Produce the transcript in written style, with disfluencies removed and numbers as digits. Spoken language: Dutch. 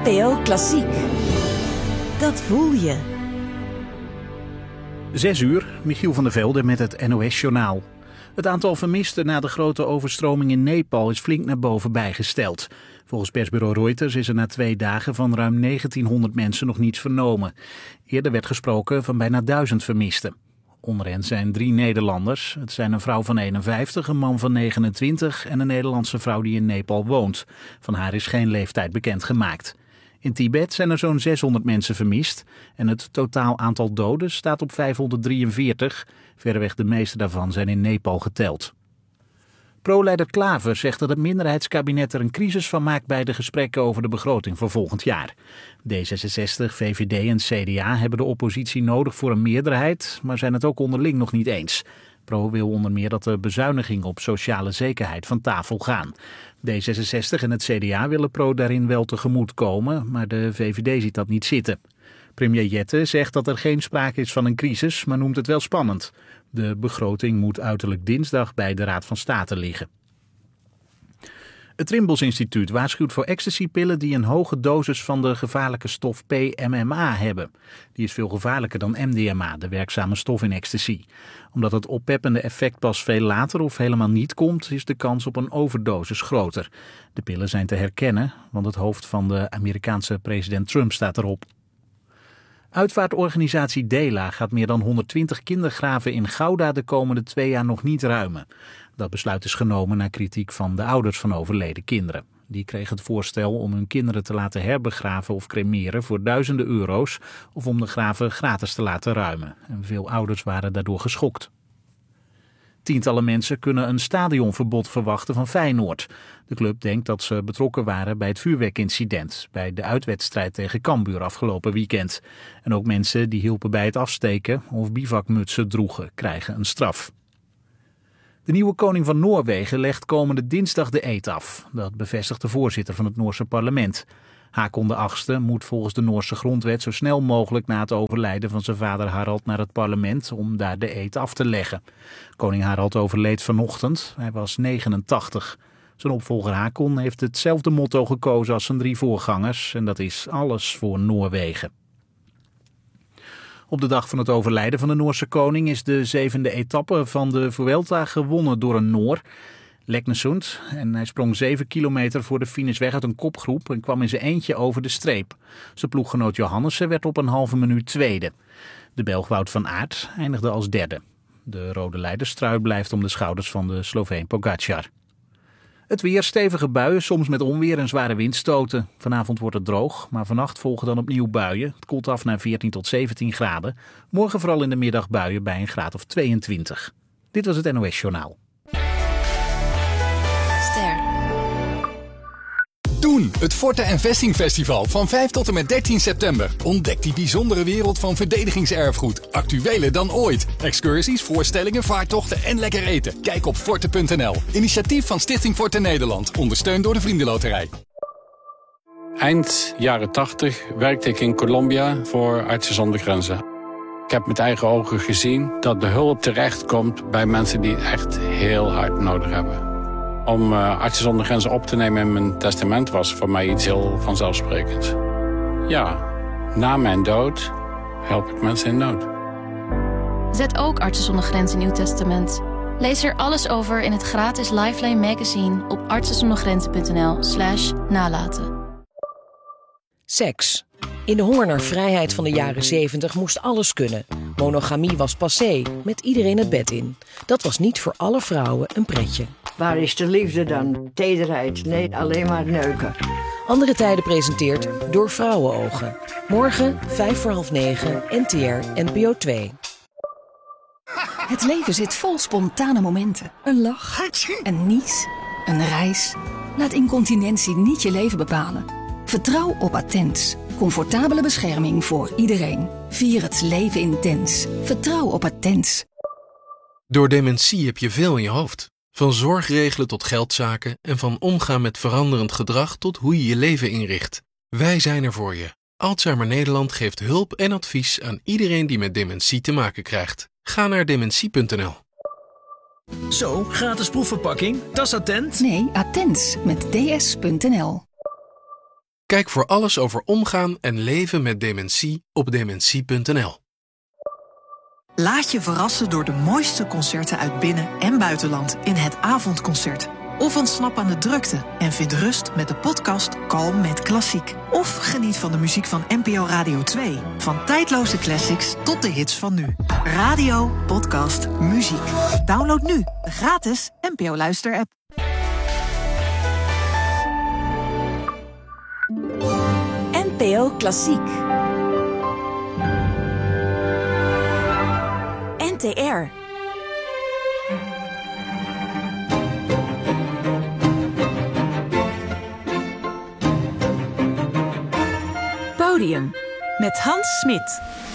NPO Klassiek. Dat voel je. 6:00, Michiel van der Velde met het NOS-journaal. Het aantal vermisten na de grote overstroming in Nepal is flink naar boven bijgesteld. Volgens persbureau Reuters is er na 2 dagen van ruim 1900 mensen nog niets vernomen. Eerder werd gesproken van bijna 1000 vermisten. Onder hen zijn 3 Nederlanders. Het zijn een vrouw van 51, een man van 29 en een Nederlandse vrouw die in Nepal woont. Van haar is geen leeftijd bekendgemaakt. In Tibet zijn er zo'n 600 mensen vermist en het totaal aantal doden staat op 543. Verreweg de meeste daarvan zijn in Nepal geteld. Pro-leider Klaver zegt dat het minderheidskabinet er een crisis van maakt bij de gesprekken over de begroting voor volgend jaar. D66, VVD en CDA hebben de oppositie nodig voor een meerderheid, maar zijn het ook onderling nog niet eens. Pro wil onder meer dat de bezuinigingen op sociale zekerheid van tafel gaan. D66 en het CDA willen Pro daarin wel tegemoet komen, maar de VVD ziet dat niet zitten. Premier Jette zegt dat er geen sprake is van een crisis, maar noemt het wel spannend. De begroting moet uiterlijk dinsdag bij de Raad van State liggen. Het Trimbos Instituut waarschuwt voor ecstasypillen die een hoge dosis van de gevaarlijke stof PMMA hebben. Die is veel gevaarlijker dan MDMA, de werkzame stof in ecstasy. Omdat het oppeppende effect pas veel later of helemaal niet komt, is de kans op een overdosis groter. De pillen zijn te herkennen, want het hoofd van de Amerikaanse president Trump staat erop. Uitvaartorganisatie Dela gaat meer dan 120 kindergraven in Gouda de komende 2 jaar nog niet ruimen. Dat besluit is genomen na kritiek van de ouders van overleden kinderen. Die kregen het voorstel om hun kinderen te laten herbegraven of cremeren voor duizenden euro's of om de graven gratis te laten ruimen. En veel ouders waren daardoor geschokt. Tientallen mensen kunnen een stadionverbod verwachten van Feyenoord. De club denkt dat ze betrokken waren bij het vuurwerkincident bij de uitwedstrijd tegen Cambuur afgelopen weekend. En ook mensen die hielpen bij het afsteken of bivakmutsen droegen krijgen een straf. De nieuwe koning van Noorwegen legt komende dinsdag de eed af. Dat bevestigt de voorzitter van het Noorse parlement. Haakon VIII moet volgens de Noorse grondwet zo snel mogelijk na het overlijden van zijn vader Harald naar het parlement om daar de eed af te leggen. Koning Harald overleed vanochtend. Hij was 89. Zijn opvolger Haakon heeft hetzelfde motto gekozen als zijn 3 voorgangers en dat is alles voor Noorwegen. Op de dag van het overlijden van de Noorse koning is de 7e etappe van de Vuelta gewonnen door een Noor, Leknesund, en hij sprong 7 kilometer voor de finish weg uit een kopgroep en kwam in zijn eentje over de streep. Zijn ploeggenoot Johannessen werd op een halve minuut tweede. De Belg Wout van Aert eindigde als derde. De rode leiderstrui blijft om de schouders van de Sloveen Pogačar. Het weer, stevige buien, soms met onweer en zware windstoten. Vanavond wordt het droog, maar vannacht volgen dan opnieuw buien. Het koelt af naar 14 tot 17 graden. Morgen vooral in de middag buien bij een graad of 22. Dit was het NOS Journaal. Doen, het Forte en Vesting Festival van 5 tot en met 13 september. Ontdek die bijzondere wereld van verdedigingserfgoed. Actueler dan ooit. Excursies, voorstellingen, vaartochten en lekker eten. Kijk op forte.nl. Initiatief van Stichting Forte Nederland. Ondersteund door de Vriendenloterij. Eind jaren 80 werkte ik in Colombia voor Artsen zonder Grenzen. Ik heb met eigen ogen gezien dat de hulp terechtkomt bij mensen die het echt heel hard nodig hebben. Om Artsen zonder Grenzen op te nemen in mijn testament was voor mij iets heel vanzelfsprekends. Ja, na mijn dood help ik mensen in nood. Zet ook Artsen zonder Grenzen in uw testament. Lees er alles over in het gratis Lifeline magazine op artsenzondergrenzen.nl/nalaten. Seks. In de honger naar vrijheid van de jaren 70 moest alles kunnen. Monogamie was passé, met iedereen het bed in. Dat was niet voor alle vrouwen een pretje. Waar is de liefde dan? Tederheid? Nee, alleen maar neuken. Andere Tijden presenteert Door Vrouwenogen. Morgen 8:55, NTR, NPO 2. Het leven zit vol spontane momenten. Een lach, een nies, een reis. Laat incontinentie niet je leven bepalen. Vertrouw op Attens. Comfortabele bescherming voor iedereen. Vier het leven intens. Vertrouw op Attens. Door dementie heb je veel in je hoofd. Van zorgregelen tot geldzaken en van omgaan met veranderend gedrag tot hoe je je leven inricht. Wij zijn er voor je. Alzheimer Nederland geeft hulp en advies aan iedereen die met dementie te maken krijgt. Ga naar dementie.nl. Zo, gratis proefverpakking. Dat is Attent? Nee, Attens met ds.nl. Kijk voor alles over omgaan en leven met dementie op dementie.nl. Laat je verrassen door de mooiste concerten uit binnen- en buitenland in het avondconcert. Of ontsnap aan de drukte en vind rust met de podcast Kalm met Klassiek. Of geniet van de muziek van NPO Radio 2. Van tijdloze classics tot de hits van nu. Radio, podcast, muziek. Download nu de gratis NPO Luister-app. NPO Klassiek. NTR. Podium met Hans Smit.